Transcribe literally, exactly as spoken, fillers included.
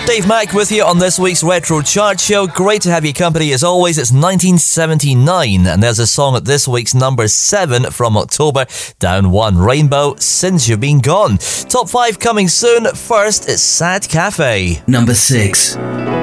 Dave Mack with you on this week's Retro Chart Show. Great to have your company as always. It's nineteen seventy-nine and there's a song at this week's number seven from October. Down one, Rainbow, Since You've Been Gone. Top five coming soon. First, it's Sad Cafe. Number six.